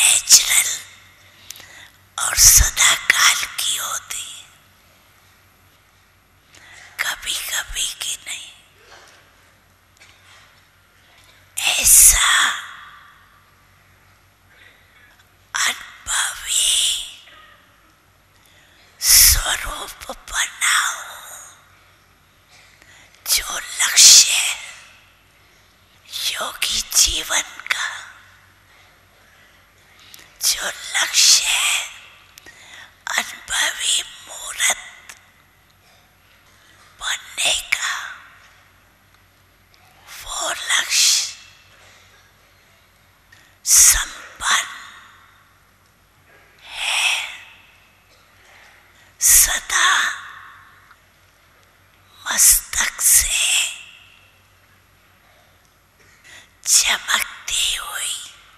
Natural और सदा काल की होती, कभी कभी की नहीं। ऐसा अनुभवी स्वरूप बनाओ जो लक्ष्य योगी जीवन का, जो लक्ष्य है अनुभवी मूर्त बनने का, वो लक्ष्य संपन्न है। सदा मस्तक से चमकती हुई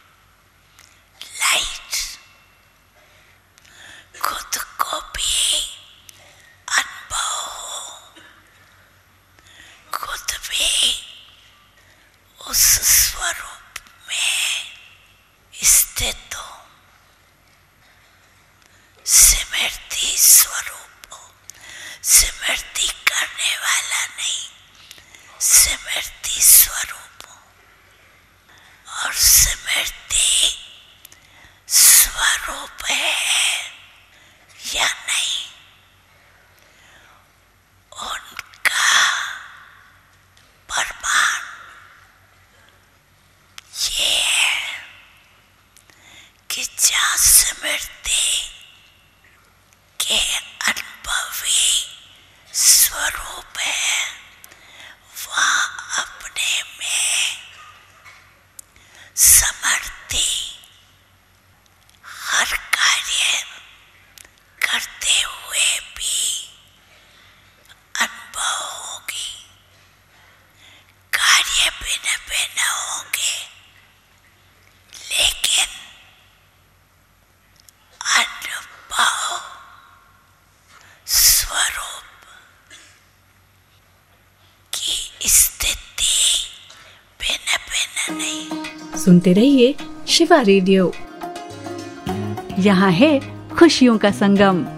लाइट खुद को भी अनुभव हो, खुद भी उस स्वरूप में स्थित हो। स्मृति स्वरूप हो, स्मृति करने वाला नहीं, स्मृति स्वरूप हो। और स्मृति स्वरूप है या नहीं, उनका प्रमाण ये है कि जहाँ स्मृति के अनुभवी स्वरूप है, वहाँ अपने में समर्थी हर कार्य करते हुए भी अनुभव होगी। कार्य भिन्न भिन्न होंगे, लेकिन अनुभव स्वरूप की स्थिति भिन्न भिन्न नहीं। सुनते रहिए शिवा रेडियो, यहाँ है खुशियों का संगम।